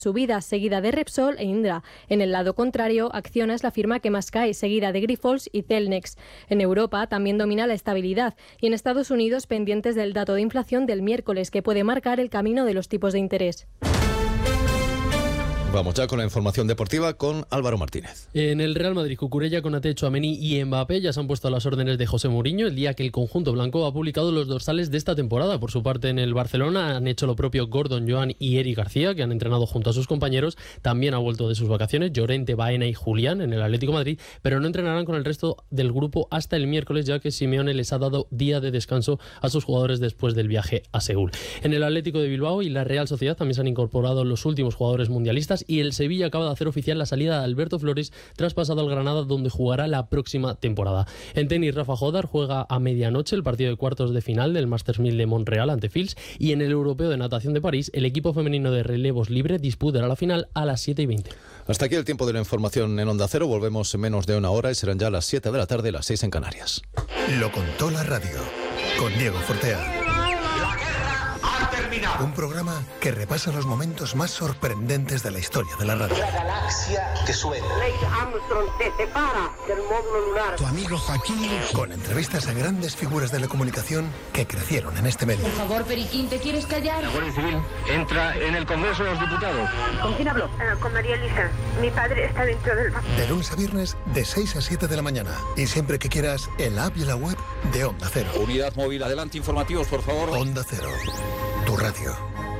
subida seguida de Repsol e Indra. En el lado contrario, Acciona es la firma que más cae, seguida de Grifols y Celnex. En Europa también domina la estabilidad y en Estados Unidos pendientes del dato de inflación del miércoles que puede marcar el camino de los tipos de interés. Vamos ya con la información deportiva con Álvaro Martínez. En el Real Madrid, Cucurella, Konaté, Tchouaméni y Mbappé ya se han puesto a las órdenes de José Mourinho el día que el conjunto blanco ha publicado los dorsales de esta temporada. Por su parte, en el Barcelona han hecho lo propio Gordon, Joan y Eric García, que han entrenado junto a sus compañeros. También ha vuelto de sus vacaciones Llorente, Baena y Julián en el Atlético de Madrid, pero no entrenarán con el resto del grupo hasta el miércoles, ya que Simeone les ha dado día de descanso a sus jugadores después del viaje a Seúl. En el Atlético de Bilbao y la Real Sociedad también se han incorporado los últimos jugadores mundialistas y el Sevilla acaba de hacer oficial la salida de Alberto Flores traspasado al Granada, donde jugará la próxima temporada. En tenis, Rafa Jodar juega a medianoche el partido de cuartos de final del Masters 1000 de Montreal ante Fils, y en el Europeo de Natación de París el equipo femenino de relevos libre disputará la final a las 7:20. Hasta aquí el tiempo de la información en Onda Cero. Volvemos en menos de una hora y serán ya las 7 de la tarde, las 6 en Canarias. Lo contó la radio con Diego Fortea. Un programa que repasa los momentos más sorprendentes de la historia de la radio. La galaxia que suena. Neil Armstrong se separa del módulo lunar. Tu amigo Joaquín. Con entrevistas a grandes figuras de la comunicación que crecieron en este medio. Por favor, Periquín, ¿te quieres callar? La Guardia Civil entra en el Congreso de los Diputados. ¿Con quién hablo? Con María Elisa. Mi padre está dentro del banco. De lunes a viernes, de 6 a 7 de la mañana. Y siempre que quieras, en la app y la web de Onda Cero. Unidad móvil, adelante, informativos, por favor. Onda Cero, tu radio.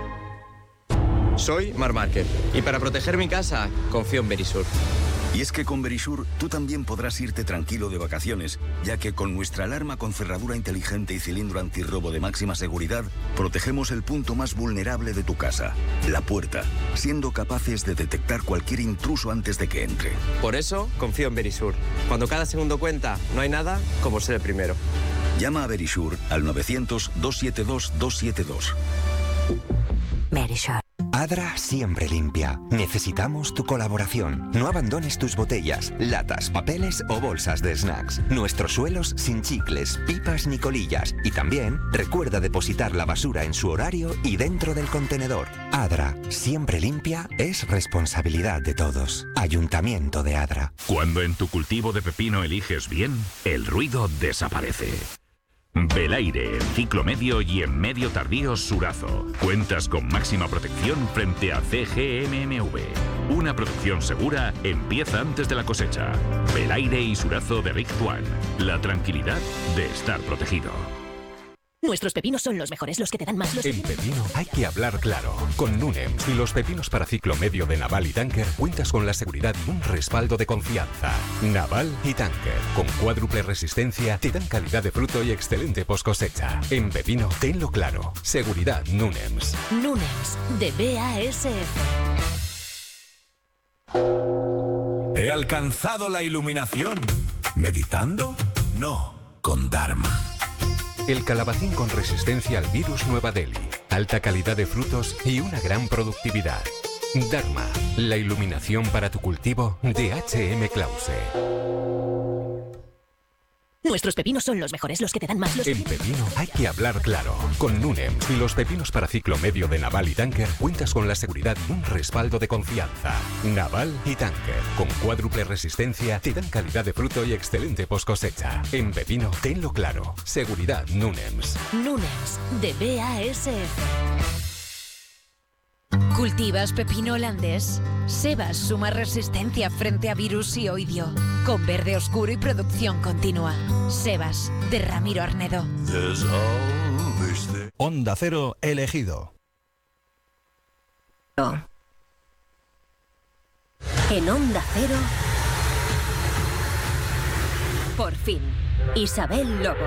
Soy Marc Márquez y para proteger mi casa confío en Verisur. Y es que con Verisur tú también podrás irte tranquilo de vacaciones, ya que con nuestra alarma con cerradura inteligente y cilindro antirrobo de máxima seguridad, protegemos el punto más vulnerable de tu casa, la puerta, siendo capaces de detectar cualquier intruso antes de que entre. Por eso confío en Verisur. Cuando cada segundo cuenta, no hay nada como ser el primero. Llama a Verisur al 900-272-272. Verisur. Adra siempre limpia. Necesitamos tu colaboración. No abandones tus botellas, latas, papeles o bolsas de snacks. Nuestros suelos sin chicles, pipas ni colillas. Y también recuerda depositar la basura en su horario y dentro del contenedor. Adra siempre limpia es responsabilidad de todos. Ayuntamiento de Adra. Cuando en tu cultivo de pepino eliges bien, el ruido desaparece. Belaire, en ciclo medio y en medio tardío Surazo. Cuentas con máxima protección frente a CGMMV. Una producción segura empieza antes de la cosecha. Belaire y Surazo de Rictuan. La tranquilidad de estar protegido. Nuestros pepinos son los mejores, los que te dan más. En pepino hay que hablar claro. Con Nunems y los pepinos para ciclo medio de Naval y Tanker cuentas con la seguridad y un respaldo de confianza. Naval y Tanker, con cuádruple resistencia, te dan calidad de fruto y excelente post cosecha. En pepino, tenlo claro. Seguridad Nunems. Nunems, de BASF. ¿He alcanzado la iluminación? ¿Meditando? No, con Dharma. El calabacín con resistencia al virus Nueva Delhi, alta calidad de frutos y una gran productividad. Dharma, la iluminación para tu cultivo de H.M. Clause. Nuestros pepinos son los mejores, los que te dan más. En pepino hay que hablar claro. Con Nunems y los pepinos para ciclo medio de Naval y Tanker cuentas con la seguridad y un respaldo de confianza. Naval y Tanker, con cuádruple resistencia, te dan calidad de fruto y excelente post cosecha. En pepino, tenlo claro. Seguridad Nunems. Nunems, de BASF. ¿Cultivas pepino holandés? Sebas suma resistencia frente a virus y oidio, con verde oscuro y producción continua. Sebas, de Ramiro Arnedo. Onda Cero elegido. En Onda Cero, por fin, Isabel Lobo.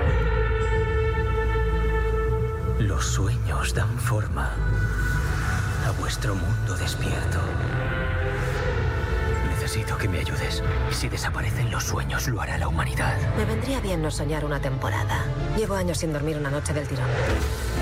Los sueños dan forma a vuestro mundo despierto. Necesito que me ayudes. Si desaparecen los sueños, lo hará la humanidad. Me vendría bien no soñar una temporada. Llevo años sin dormir una noche del tirón.